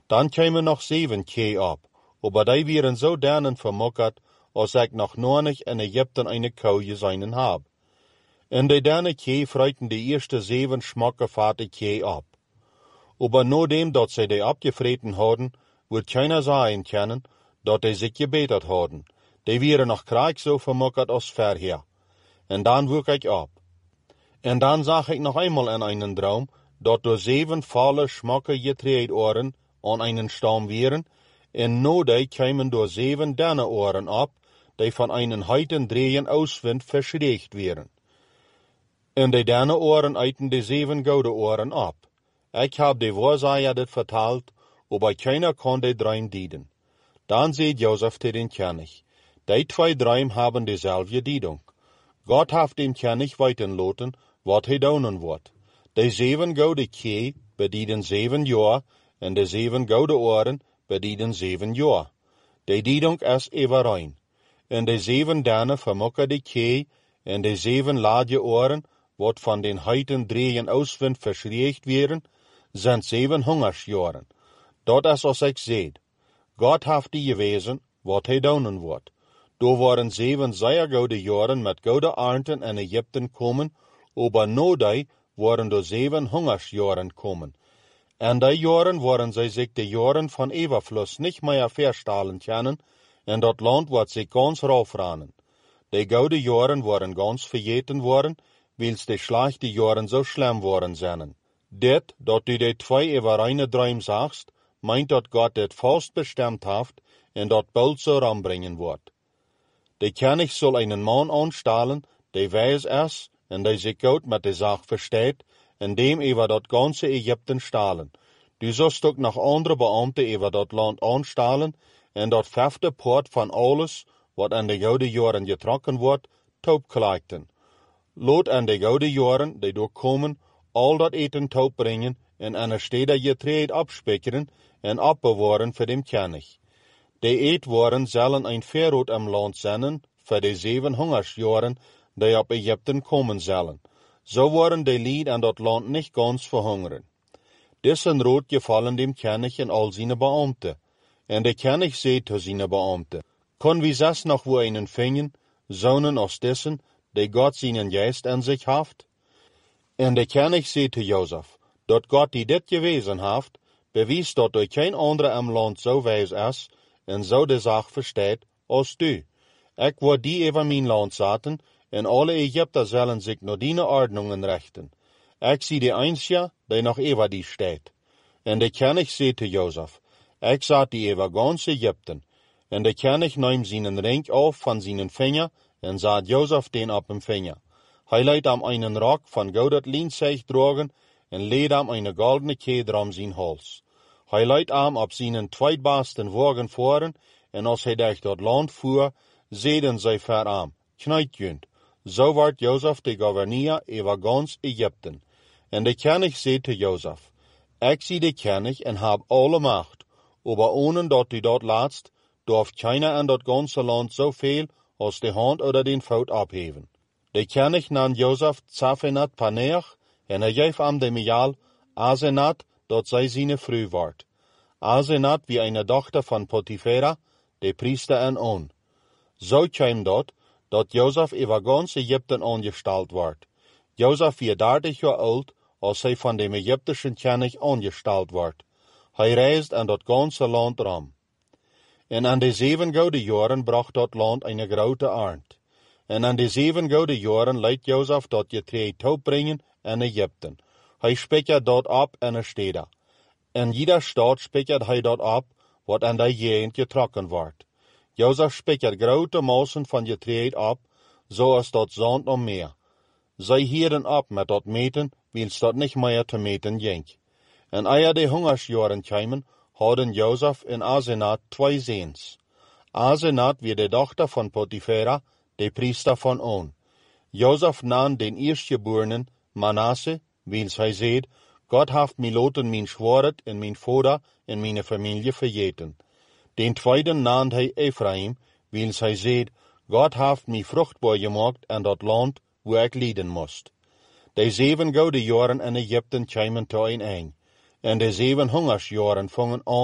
Dan kwamen nog 7 keer op, aber die wieren zo danen vermokkerd, als ik nog nooit in Egypten een kou gezien heb. En de derde keer vreten de eerste 7 smokke vate keer op. Aber nadat dat zij die opgevreten hadden, wordt keiner zeggen kunnen dat die zich gebeterd hadden. Die wieren nog krijg zo vermokkerd als verheer. En dan woek ik op. En dan zag ik nog eenmaal in een droom, dat door 7 volle smokken getreed waren aan een stam wieren, en na die kwamen door 7 denne oren op, die van een heiten drieën auswind verschrikt werden. En de denne oren eiten de 7 gouden oren op. Ik heb de waarzegger dit verteld, aber keiner kon de droom dienen. Dan zei Jozef te den König, die 2 droom hebben dezelfde diedung. God heeft dem König weten laten wat hij doen wordt. De 7 gouden kee bedienen 7 jaar, en de 7 gouden oren bedienen 7 jaar. De diedung is evereen. En de 7 denne vermokken de kee, en de 7 lage oren, wat van den heiten drieën auswind verschrikt werden, zijn 7 hongersjaren. Dat is als ik zei. God heeft die gewezen wat hij doen wordt. Door waren 7 zeer goede jaren met goede ernten in Egypten komen, aber na die waren er 7 hongersjaren komen. En die jaren waren zij zich de jaren van overvloed niet meer verstellen kunnen, en dat land wordt zich ganz raufranen. De goede jaren waren ganz vergeten worden, wils de slechte jaren zo schlimm waren zijn. Dit, dat u de 2 evereine droom zagst, meint dat God dit vast bestemd heeft, en dat bald zo rambrengen wordt. De König zal een man aanstellen, die wijs is, en die zich goed met de zaak versteht, en dem over dat ganze Egypten stalen. Du zult ook nog andere beambten over dat land aanstellen, en dat 5e poort van alles, wat in de gouden jaren getrokken wordt, taupkleikten. Laat in de gouden jaren, die doorkomen, al dat eten taup brengen, en aan de steden getreed opspikkeren, en opbewaren voor dem König. De eetwaren zullen een verrood im land zenden, voor de 7 hongersjaren, die op Egypten komen zullen. Zo worden de lied aan dat land niet gans verhungeren. Diesen rood gevallen dem König en al zijn beambten. En de König zei te zijn beambten, kon wie zes nog wo einen vingen, zonen als dissen, die God zijn geest in zich heeft? En de König zei te Jozef, dat God die dit gewezen heeft, bewijst dat er geen andere im land zo wijs is, en zo de zaak versteht, als du. Ik word die over mijn land zetten, en alle Egypter zullen zich naar die ordnungen richten. Ik zie de einzige, die nog over die staat. En de König zei te Jozef, ik zet die over gans Egypten. En de König neemt zijn ring af van zijn vinger, en zet Jozef den op hem vinger. Hij leidt hem einen rok van goudet lienzeeg drogen, en leed hem een goldene keder om zijn hals. Hij leidt hem op zijn 2 beste wagen voeren, en als hij durch dat land voer, zeiden zij voor hem, kneitjunt. Zo wordt Jozef de gouverneur over gans Egypten. En de König zei te Jozef, ik zie de König en heb alle macht, aber ohne dat u dat laatst, dorf keiner in dat ganze land zoveel als de hand oder den voet opheven. De König nam Jozef Zaphenat Paneach, en hij geef hem de Mial Asenat, dat zij zijn vrouw wordt. Asenat wie een dochter van Potifera, de priester en On. Zo kwam dat Jozef over gans Egypten aangesteld wordt. Jozef was 30 jaar oud, als hij van de Egyptische König aangesteld wordt. Hij reist in dat ganse land rom. En aan de 7 gouden jaren bracht dat land een grote ernst. En aan de 7 gouden jaren leidt Jozef dat getreed taup brengen in Egypten. Hij spijkert dat op in de steden. In ieder stad spijkert hij dat op, wat aan de gegend getrokken wordt. Jozef spijkert grote massen van getreed op, zoals dat zand om meer. Zij hielden op met dat meten, wils dat niet meer te meten ging. En eer de hongersjaren kwamen, hadden Jozef en Asenat 2 zoons. Asenat was de dochter van Potifera, de priester van On. Jozef nam den eerstgeborenen, Manasse, wils hij zei, God heeft mij laten mijn zwaard en mijn vader en mijn familie vergeten. Den tweede nam hij Ephraim, wils hij zei, God heeft mij vruchtbaar gemaakt in dat land waar ik lijden moest. De 7 gouden jaren in Egypten kwamen tot een eind, en de 7 hongersjaren vangen aan